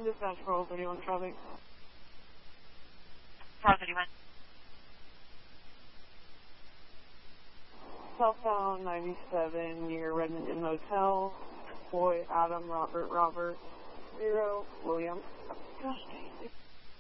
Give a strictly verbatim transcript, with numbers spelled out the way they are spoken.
Dispatch for thirty-one traffic. four thirty-one. Southbound ninety-seven near Redmond Motel. Boy, Adam, Robert, Robert, Zero, William. Gosh dang it.